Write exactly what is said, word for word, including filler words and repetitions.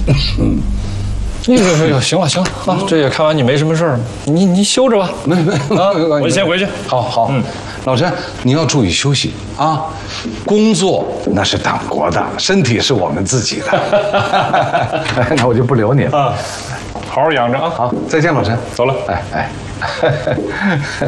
嗯。 哎呦哎呦，行了行了啊，这也看完你没什么事儿，你你休着吧。 没没啊， 我先回去。 好好，嗯，老陈，你要注意休息啊，工作那是党国的，身体是我们自己的。那我就不留你了啊，好好养着啊。 好，再见，老陈， 走了。 哎哎。